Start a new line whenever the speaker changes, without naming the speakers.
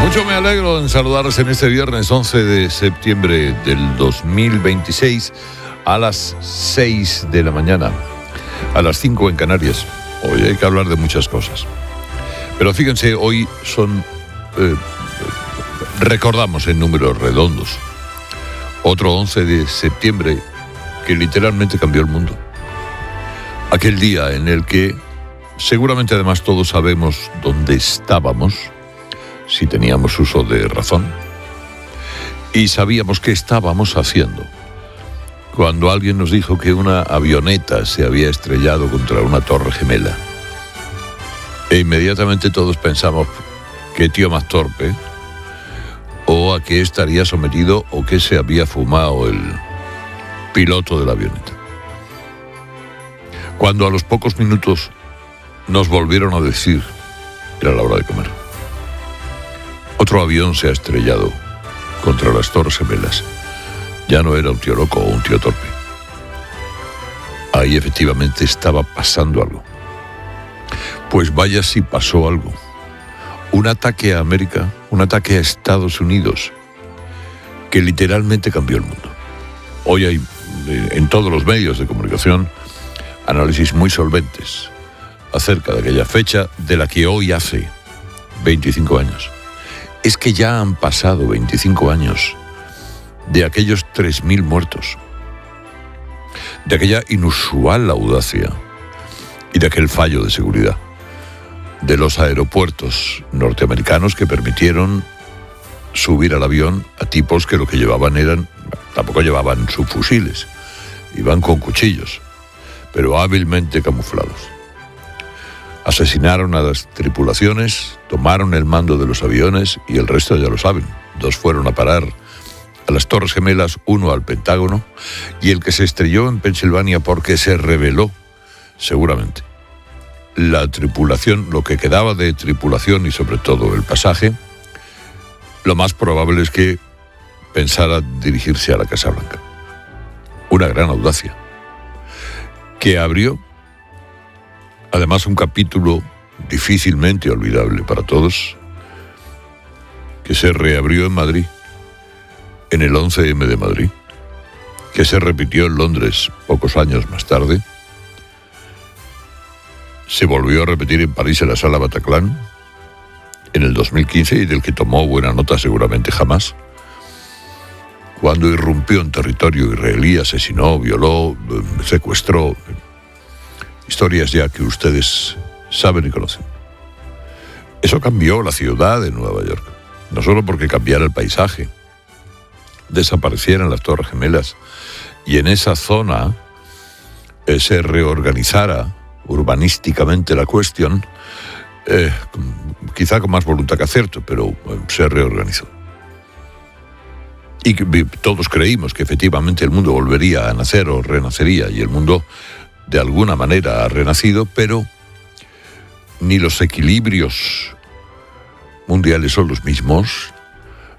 Mucho me alegro en saludaros en este viernes 11 de septiembre del 2026 a las 6 de la mañana, a las 5 en Canarias. Hoy hay que hablar de muchas cosas. Pero fíjense, hoy recordamos en números redondos otro 11 de septiembre que literalmente cambió el mundo. Aquel día en el que seguramente además todos sabemos dónde estábamos, si teníamos uso de razón, y sabíamos qué estábamos haciendo cuando alguien nos dijo que una avioneta se había estrellado contra una torre gemela. E inmediatamente todos pensamos, qué tío más torpe, o a qué estaría sometido, o qué se había fumado el piloto de la avioneta. Cuando a los pocos minutos nos volvieron a decir, era la hora de comer. Otro avión se ha estrellado contra las Torres Gemelas. Ya no era un tío loco o un tío torpe. Ahí efectivamente estaba pasando algo. Pues vaya si pasó algo. Un ataque a América, un ataque a Estados Unidos, que literalmente cambió el mundo. Hoy hay en todos los medios de comunicación análisis muy solventes acerca de aquella fecha de la que hoy hace 25 años. Es que ya han pasado 25 años de aquellos 3.000 muertos, de aquella inusual audacia y de aquel fallo de seguridad de los aeropuertos norteamericanos que permitieron subir al avión a tipos que lo que llevaban tampoco llevaban subfusiles, iban con cuchillos, pero hábilmente camuflados. Asesinaron a las tripulaciones, tomaron el mando de los aviones y el resto ya lo saben. 2 fueron a parar a las Torres Gemelas, 1 al Pentágono, y el que se estrelló en Pensilvania porque se rebeló, seguramente. La tripulación, lo que quedaba de tripulación y sobre todo el pasaje, lo más probable es que pensara dirigirse a la Casa Blanca. Una gran audacia, que abrió además un capítulo difícilmente olvidable para todos, que se reabrió en Madrid, en el 11M de Madrid, que se repitió en Londres pocos años más tarde, se volvió a repetir en París en la Sala Bataclan en el 2015 y del que tomó buena nota seguramente jamás, cuando irrumpió en territorio israelí, asesinó, violó, secuestró. Historias ya que ustedes saben y conocen. Eso cambió la ciudad de Nueva York. No solo porque cambiara el paisaje, desaparecieran las Torres Gemelas y en esa zona se reorganizara urbanísticamente la cuestión, quizá con más voluntad que acierto, pero se reorganizó. Y todos creímos que efectivamente el mundo volvería a nacer o renacería, y el mundo de alguna manera ha renacido, pero ni los equilibrios mundiales son los mismos,